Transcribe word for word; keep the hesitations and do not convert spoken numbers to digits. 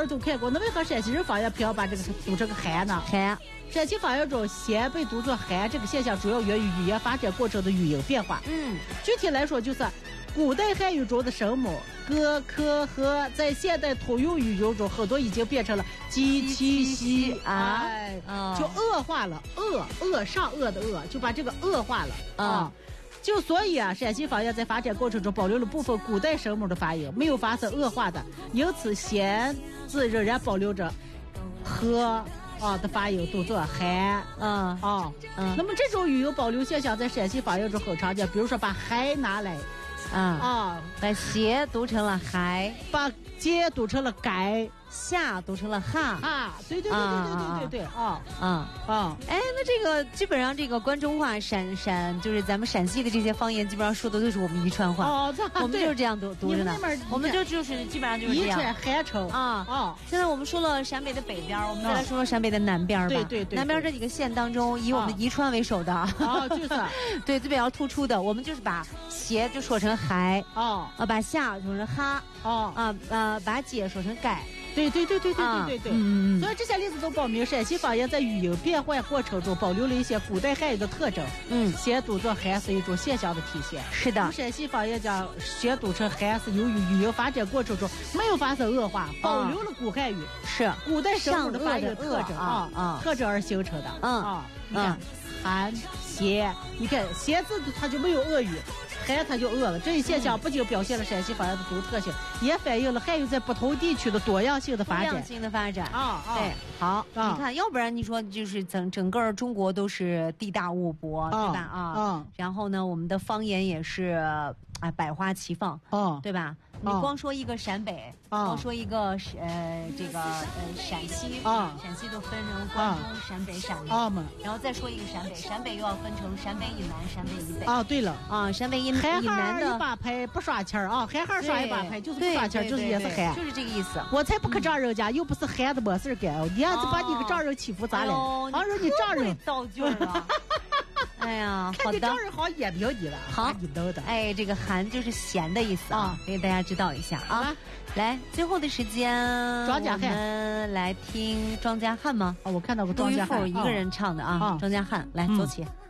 都看过，那为何陕西人方言偏要把这个读成个寒呢？ 寒。 陕西方言中咸被读作寒这个现象，主要源于语言发展过程的语音变化。 嗯， 具体来说，就是古代汉语中的声母哥、科、和，在现代通用语音中，很多已经变成了鸡、七、西啊，哎，哦、就恶化了，恶恶上恶的恶，就把这个恶化了啊。哦就所以啊，陕西方言在发展过程中保留了部分古代声母的发音，没有发生恶化的，因此咸字仍然保留着和啊的发音，读作寒。嗯啊嗯。那么这种语音保留现象在陕西方言中很常见，比如说把还拿来， 啊啊，把鞋读成了还， 把街读成了改。 夏读成了哈啊，对对对对对对对对啊啊啊！哎，那这个基本上这个关中话、陕陕就是咱们陕西的这些方言，基本上说的都是我们宜川话。哦，我们就是这样读读着呢。我们就就是基本上就是这样。 宜川汉城啊啊！现在我们说了陕北的北边，我们再来说说陕北的南边吧。 对对对， 南边这几个县当中，以我们宜川为首的啊， 就是对最比较突出的，我们就是把鞋就说成还哦啊，把夏说成哈哦啊啊，把姐说成改。 对对对对对对对对，嗯，所以这些例子都表明陕西方言在语音变换过程中保留了一些古代汉语的特征。嗯，咸读作寒是一种现象的体现。 是的， 陕西方言将咸读成寒是由于语音发展过程中没有发生恶化，保留了古汉语是古代声母的发音特征啊啊特征而形成的。嗯啊，你看寒咸，你看咸字它就没有恶语。寒它就饿了，这一现象不仅表现了陕西方言的独特性，也反映了汉语在不同地区的多样性的发展。 多样性的发展啊， 对，好，你看，要不然你说就是整整个中国都是地大物博，对吧？啊，然后呢，我们的方言也是啊百花齐放，嗯，对吧？你光说一个陕北，光说一个呃这个呃陕西啊，陕西都分成关中、陕北、陕南嘛，然后再说一个陕北，陕北又要分成陕北以南、陕北以北。 啊，对了， 啊，陕北以以南的一把牌不刷钱啊，韩汉刷一把牌就是不刷钱，就是也是韩， 就是这个意思。 我才不可仗人家，又不是韩的没事干，你要是把你个丈人欺负咋了？好说你丈人造句了。哎呀，好的， 看你丈人好眼明你了， 好你弄的。 哎，这个寒就是咸的意思啊，给大家知道一下啊。来，最后的时间， 庄稼汉， 我们来听庄稼汉吗？ 哦，我看到过庄稼汉， 一个人唱的啊，庄稼汉，来走起。